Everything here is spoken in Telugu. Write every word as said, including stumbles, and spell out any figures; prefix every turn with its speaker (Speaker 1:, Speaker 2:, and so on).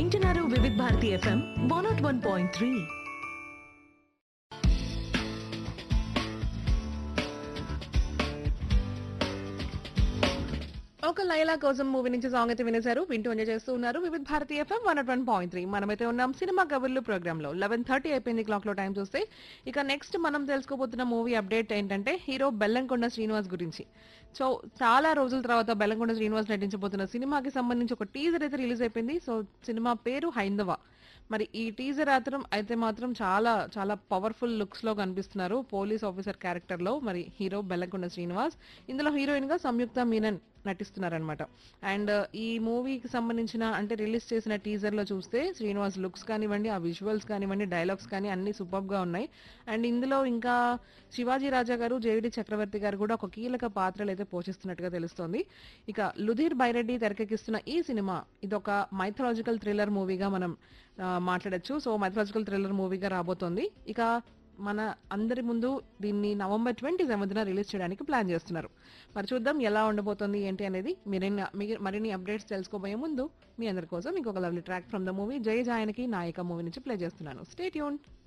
Speaker 1: వింటున్నారు వివిధ Bharati FM one not one point three.
Speaker 2: ఒక లైలా కోసం మూవీ నుంచి సాంగ్ అయితే వినేశారు. వింటూ ఎంజాయ్ చేస్తూ ఉన్నారు వివిధ Bharati FM one not one point three. మనమైతే ఉన్నాం సినిమా కబుర్లు ప్రోగ్రామ్ లో. లెవెన్ థర్టీ అయిపోయింది క్లాక్ లో టైం చూస్తే. ఇక నెక్స్ట్ మనం తెలుసుకోబోతున్న మూవీ అప్డేట్ ఏంటంటే హీరో బెల్లంకొండ శ్రీనివాస్ గురించి. సో చాలా రోజుల తర్వాత బెల్లంకొండ శ్రీనివాస్ నటించబోతున్న సినిమాకి సంబంధించి ఒక టీజర్ అయితే రిలీజ్ అయిపోయింది. సో సినిమా పేరు హైందవ. మరి ఈ టీజర్ మాత్రం అయితే మాత్రం చాలా చాలా పవర్ఫుల్ లుక్స్ లో కనిపిస్తున్నారు పోలీస్ ఆఫీసర్ క్యారెక్టర్ లో. మరి హీరో బెల్లంకొండ శ్రీనివాస్, ఇందులో హీరోయిన్ గా సంయుక్త మీనన్ నటిస్తున్నారనమాట. అండ్ ఈ మూవీకి సంబంధించిన అంటే రిలీజ్ చేసిన టీజర్ లో చూస్తే శ్రీనివాస్ లుక్స్ కానివ్వండి, ఆ విజువల్స్ కానివ్వండి, డైలాగ్స్ కానీ అన్ని సూపర్ గా ఉన్నాయి. అండ్ ఇందులో ఇంకా శివాజీ రాజా గారు, జేవిడి చక్రవర్తి గారు కూడా ఒక కీలక పాత్రలు అయితే పోషిస్తున్నట్టుగా తెలుస్తోంది. ఇక లుధీర్ బైరెడ్డి తెరకెక్కిస్తున్న ఈ సినిమా ఇదొక మైథలాజికల్ థ్రిల్లర్ మూవీగా మనం ఆ, మాట్లాడొచ్చు. సో మైథలాజికల్ థ్రిల్లర్ మూవీగా రాబోతోంది. ఇక మన అందరి ముందు దీన్ని నవంబర్ ట్వంటీ సెవెంత్న రిలీజ్ చేయడానికి ప్లాన్ చేస్తున్నారు. మరి చూద్దాం ఎలా ఉండబోతోంది ఏంటి అనేది. మీరైనా మరిన్ని అప్డేట్స్ తెలుసుకోబోయే ముందు మీ అందరి కోసం ఇంకొక lovely track from the movie Jaya జాయనికి Nayaka movie నుంచి ప్లే చేస్తున్నాను. Stay tuned.